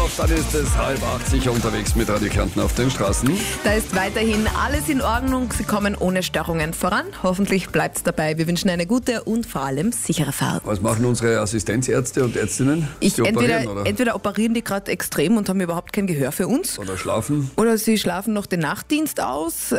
noch, dann ist es 7:30 sicher unterwegs mit Radio Kärnten auf den Straßen. Da ist weiterhin alles in Ordnung. Sie kommen ohne Störungen voran. Hoffentlich bleibt es dabei. Wir wünschen eine gute und vor allem sichere Fahrt. Was machen unsere Assistenzärzte und Ärztinnen? Entweder operieren die gerade extrem und haben überhaupt kein Gehör für uns. Oder schlafen. Oder sie schlafen noch den Nachtdienst aus.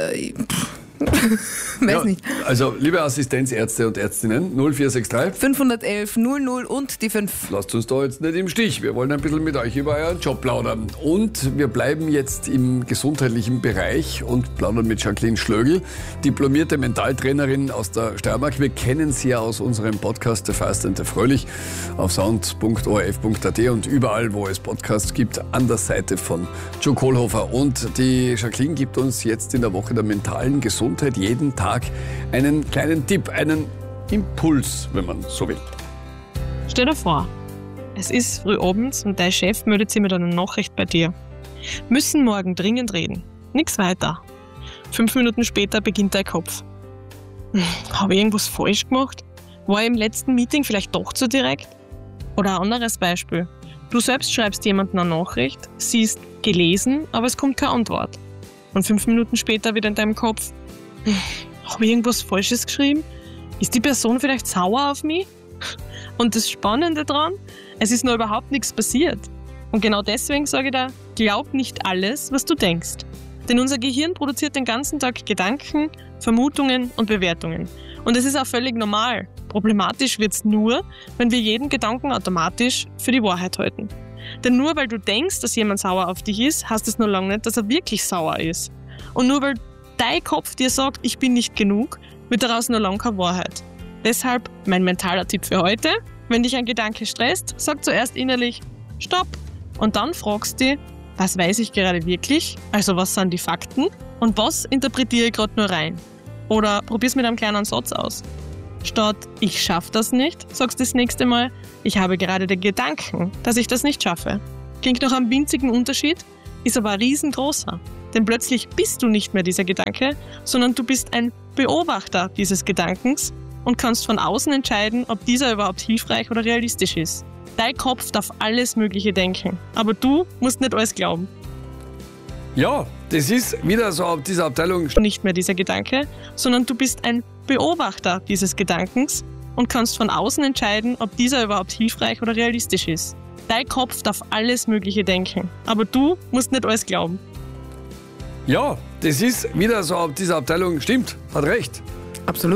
Weiß nicht. Also, liebe Assistenzärzte und Ärztinnen, 0463 511 00 und die 5. Lasst uns da jetzt nicht im Stich. Wir wollen ein bisschen mit euch über euren Job plaudern. Und wir bleiben jetzt im gesundheitlichen Bereich und plaudern mit Jacqueline Schlögl, diplomierte Mentaltrainerin aus der Steiermark. Wir kennen sie ja aus unserem Podcast The Fast and the Fröhlich auf sound.orf.at und überall, wo es Podcasts gibt, an der Seite von Joe Kohlhofer. Und die Jacqueline gibt uns jetzt in der Woche der mentalen Gesundheit jeden Tag einen kleinen Tipp, einen Impuls, wenn man so will. Stell dir vor, es ist früh abends und dein Chef meldet sich mit einer Nachricht bei dir. Müssen morgen dringend reden. Nix weiter. 5 Minuten später beginnt dein Kopf. Habe ich irgendwas falsch gemacht? War ich im letzten Meeting vielleicht doch zu direkt? Oder ein anderes Beispiel. Du selbst schreibst jemandem eine Nachricht, siehst gelesen, aber es kommt keine Antwort. Und 5 Minuten später wieder in deinem Kopf. Habe ich irgendwas Falsches geschrieben? Ist die Person vielleicht sauer auf mich? Und das Spannende daran, es ist noch überhaupt nichts passiert. Und genau deswegen sage ich dir, glaub nicht alles, was du denkst. Denn unser Gehirn produziert den ganzen Tag Gedanken, Vermutungen und Bewertungen. Und es ist auch völlig normal. Problematisch wird's nur, wenn wir jeden Gedanken automatisch für die Wahrheit halten. Denn nur weil du denkst, dass jemand sauer auf dich ist, heißt es noch lange nicht, dass er wirklich sauer ist. Und nur weil dein Kopf dir sagt, ich bin nicht genug, wird daraus noch lange keine Wahrheit. Deshalb mein mentaler Tipp für heute: Wenn dich ein Gedanke stresst, sag zuerst innerlich Stopp und dann fragst du dich, was weiß ich gerade wirklich, also was sind die Fakten und was interpretiere ich gerade nur rein. Oder probier's mit einem kleinen Satz aus. Statt ich schaffe das nicht, sagst du das nächste Mal, ich habe gerade den Gedanken, dass ich das nicht schaffe. Klingt nach einem winzigen Unterschied, ist aber ein riesengroßer. Denn plötzlich bist du nicht mehr dieser Gedanke, sondern du bist ein Beobachter dieses Gedankens und kannst von außen entscheiden, ob dieser überhaupt hilfreich oder realistisch ist. Dein Kopf darf alles Mögliche denken, aber du musst nicht alles glauben. Ja, das ist wieder so auf dieser Abteilung. Nicht mehr dieser Gedanke, sondern du bist ein Beobachter dieses Gedankens und kannst von außen entscheiden, ob dieser überhaupt hilfreich oder realistisch ist. Dein Kopf darf alles Mögliche denken, aber du musst nicht alles glauben. Ja, das ist wieder so auf dieser Abteilung. Stimmt, hat recht. Absolut.